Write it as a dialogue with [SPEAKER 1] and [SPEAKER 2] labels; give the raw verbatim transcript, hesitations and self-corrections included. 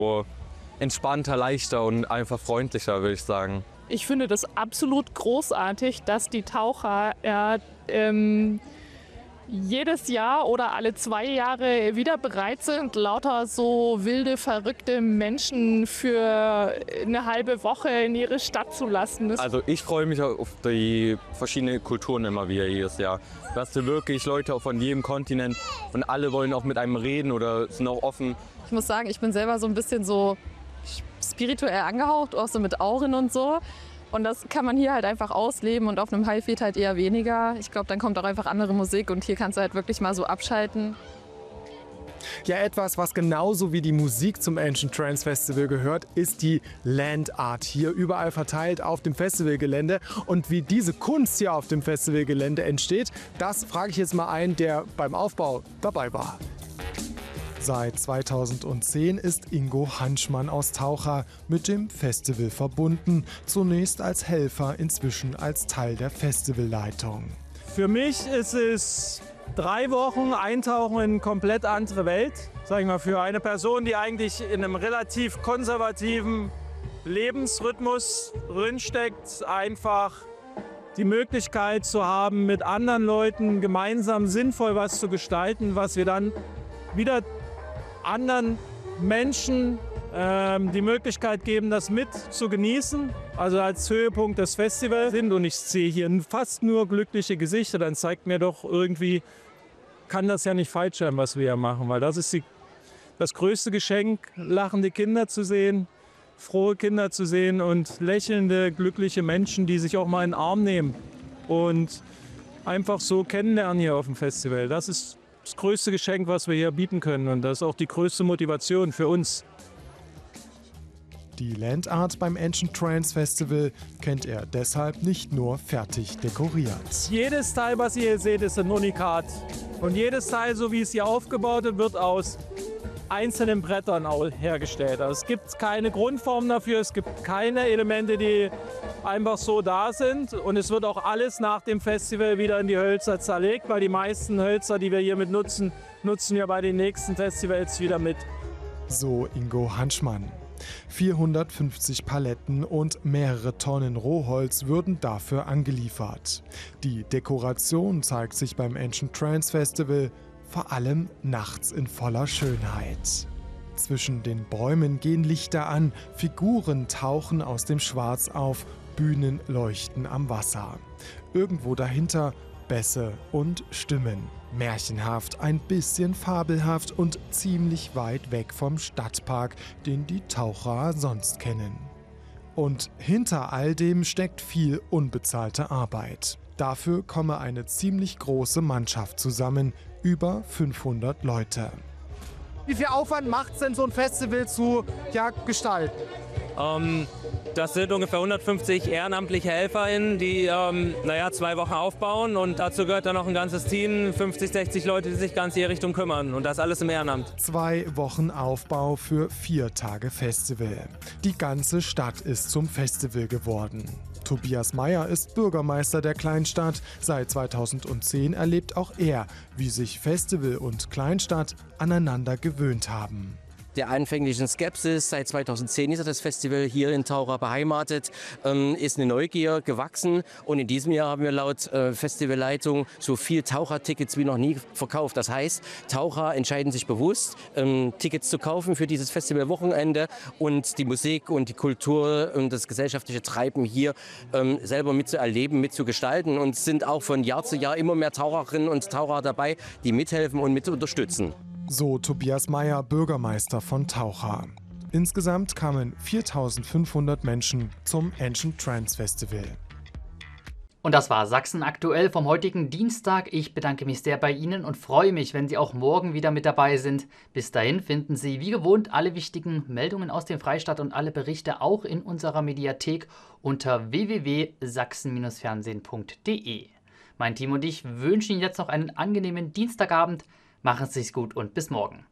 [SPEAKER 1] so entspannter, leichter und einfach freundlicher, würde ich sagen.
[SPEAKER 2] Ich finde das absolut großartig, dass die Taucher ja, ähm, jedes Jahr oder alle zwei Jahre wieder bereit sind, lauter so wilde, verrückte Menschen für eine halbe Woche in ihre Stadt zu lassen. Das
[SPEAKER 1] Also ich freue mich auf die verschiedenen Kulturen immer wieder jedes Jahr. Dass du wirklich Leute von jedem Kontinent und alle wollen auch mit einem reden oder sind auch offen.
[SPEAKER 3] Ich muss sagen, ich bin selber so ein bisschen so spirituell angehaucht, auch so mit Auren und so. Und das kann man hier halt einfach ausleben und auf einem Highfield halt eher weniger. Ich glaube, dann kommt auch einfach andere Musik und hier kannst du halt wirklich mal so abschalten.
[SPEAKER 4] Ja, etwas, was genauso wie die Musik zum Ancient Trance Festival gehört, ist die Land Art. Hier überall verteilt auf dem Festivalgelände. Und wie diese Kunst hier auf dem Festivalgelände entsteht, das frage ich jetzt mal einen, der beim Aufbau dabei war. Seit zweitausendzehn ist Ingo Hanschmann aus Taucha mit dem Festival verbunden. Zunächst als Helfer, inzwischen als Teil der Festivalleitung.
[SPEAKER 5] Für mich ist es drei Wochen Eintauchen in eine komplett andere Welt. Sag ich mal, für eine Person, die eigentlich in einem relativ konservativen Lebensrhythmus drinsteckt, einfach die Möglichkeit zu haben, mit anderen Leuten gemeinsam sinnvoll was zu gestalten, was wir dann wieder anderen Menschen ähm, die Möglichkeit geben, das mit zu genießen, also als Höhepunkt des Festivals sind. Und ich sehe hier fast nur glückliche Gesichter, dann zeigt mir doch irgendwie, kann das ja nicht falsch sein, was wir hier machen, weil das ist die, das größte Geschenk, lachende Kinder zu sehen, frohe Kinder zu sehen und lächelnde, glückliche Menschen, die sich auch mal in den Arm nehmen und einfach so kennenlernen hier auf dem Festival. Das ist das größte Geschenk, was wir hier bieten können, und das ist auch die größte Motivation für uns.
[SPEAKER 4] Die Land Art beim Ancient Trance Festival kennt er deshalb nicht nur fertig dekoriert.
[SPEAKER 5] Jedes Teil, was ihr hier seht, ist ein Unikat. Und jedes Teil, so wie es hier aufgebaut wird, wird aus einzelnen Brettern hergestellt. Also es gibt keine Grundform dafür, es gibt keine Elemente, die einfach so da sind. Und es wird auch alles nach dem Festival wieder in die Hölzer zerlegt, weil die meisten Hölzer, die wir hiermit nutzen, nutzen wir bei den nächsten Festivals wieder mit.
[SPEAKER 4] So Ingo Hanschmann. vierhundertfünfzig Paletten und mehrere Tonnen Rohholz würden dafür angeliefert. Die Dekoration zeigt sich beim Ancient Trance Festival vor allem nachts in voller Schönheit. Zwischen den Bäumen gehen Lichter an, Figuren tauchen aus dem Schwarz auf, Bühnen leuchten am Wasser. Irgendwo dahinter Bässe und Stimmen. Märchenhaft, ein bisschen fabelhaft und ziemlich weit weg vom Stadtpark, den die Taucher sonst kennen. Und hinter all dem steckt viel unbezahlte Arbeit. Dafür komme eine ziemlich große Mannschaft zusammen, über fünfhundert Leute. Wie viel Aufwand macht es denn, so ein Festival zu ja, gestalten?
[SPEAKER 6] Ähm, das sind ungefähr hundertfünfzig ehrenamtliche HelferInnen, die ähm, naja, zwei Wochen aufbauen, und dazu gehört dann noch ein ganzes Team, fünfzig, sechzig Leute, die sich ganz in die Richtung kümmern, und das alles im Ehrenamt.
[SPEAKER 4] Zwei Wochen Aufbau für vier Tage Festival. Die ganze Stadt ist zum Festival geworden. Tobias Meyer ist Bürgermeister der Kleinstadt. Seit zweitausendzehn erlebt auch er, wie sich Festival und Kleinstadt aneinander gewöhnt haben.
[SPEAKER 7] Der anfänglichen Skepsis, seit zweitausendzehn ist das Festival hier in Taucha beheimatet, ähm, ist eine Neugier gewachsen, und in diesem Jahr haben wir laut äh, Festivalleitung so viel Tauchertickets wie noch nie verkauft. Das heißt, Taucher entscheiden sich bewusst, ähm, Tickets zu kaufen für dieses Festivalwochenende und die Musik und die Kultur und das gesellschaftliche Treiben hier ähm, selber mitzuerleben, mitzugestalten, und es sind auch von Jahr zu Jahr immer mehr Taucherinnen und Taucher dabei, die mithelfen und mit unterstützen.
[SPEAKER 4] So Tobias Meyer, Bürgermeister von Taucha. Insgesamt kamen viertausendfünfhundert Menschen zum Ancient Trance Festival.
[SPEAKER 8] Und das war Sachsen aktuell vom heutigen Dienstag. Ich bedanke mich sehr bei Ihnen und freue mich, wenn Sie auch morgen wieder mit dabei sind. Bis dahin finden Sie wie gewohnt alle wichtigen Meldungen aus dem Freistaat und alle Berichte auch in unserer Mediathek unter w w w punkt sachsen Bindestrich fernsehen punkt d e. Mein Team und ich wünschen Ihnen jetzt noch einen angenehmen Dienstagabend. Machen Sie es gut und bis morgen.